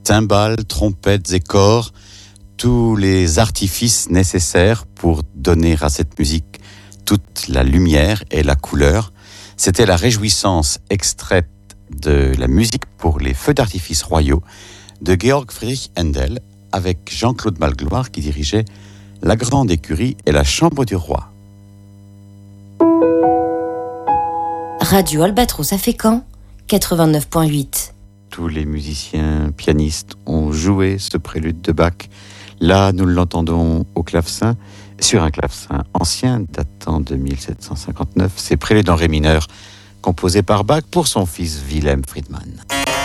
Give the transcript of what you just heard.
Timbales, trompettes et corps, tous les artifices nécessaires pour donner à cette musique toute la lumière et la couleur. C'était la réjouissance extraite de la musique pour les feux d'artifice royaux de Georg Friedrich Händel avec Jean-Claude Malgloire qui dirigeait la grande écurie et la chambre du roi. Radio Albatros à Fécamp, 89.8. Tous les musiciens pianistes ont joué ce prélude de Bach. Là, nous l'entendons au clavecin, sur un clavecin ancien datant de 1759. C'est prélude en ré mineur, composé par Bach pour son fils Wilhelm Friedmann.